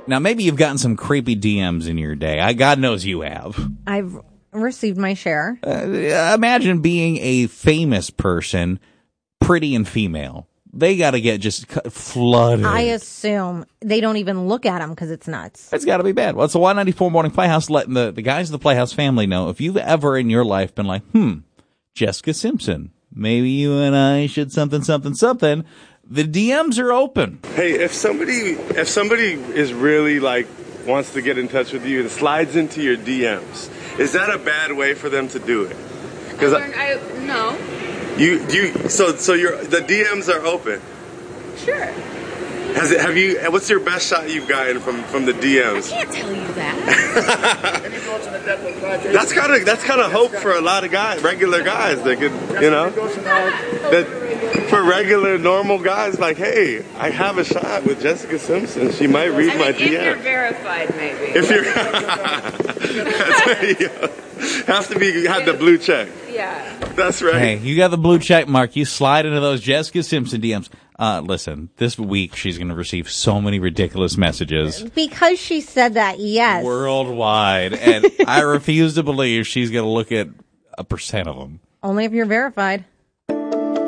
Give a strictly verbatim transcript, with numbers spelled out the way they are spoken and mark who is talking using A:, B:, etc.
A: Now, maybe you've gotten some creepy D Ms in your day. I, God knows you have.
B: I've received my share.
A: Uh, imagine being a famous person, pretty and female. They got to get just flooded.
B: I assume they don't even look at them because it's nuts.
A: It's got to be bad. Well, it's the Y ninety-four Morning Playhouse letting the, the guys of the Playhouse family know if you've ever in your life been like, hmm, Jessica Simpson, maybe you and I should something, something, something. The D Ms are open.
C: Hey, if somebody if somebody is really like wants to get in touch with you and slides into your D Ms, is that a bad way for them to do it?
D: Because I, I no.
C: You you so so your the D Ms are open.
D: Sure.
C: Has it? Have you? What's your best shot you've gotten from, from the D Ms?
D: I can't tell you that.
C: that's kind of that's kind of hope for a lot of guys, regular guys that could, you know, that for regular normal guys like, hey, I have a shot with Jessica Simpson. She might read
D: I mean,
C: my
D: if
C: D Ms.
D: If you're verified, maybe.
C: If you're you have to be have the blue check.
D: Yeah.
C: That's right.
A: Hey, you got the blue check mark. You slide into those Jessica Simpson D Ms. Uh, listen, this week she's going to receive so many ridiculous messages.
B: Because she said that, yes.
A: Worldwide. And I refuse to believe she's going to look at a percent of them.
B: Only if you're verified.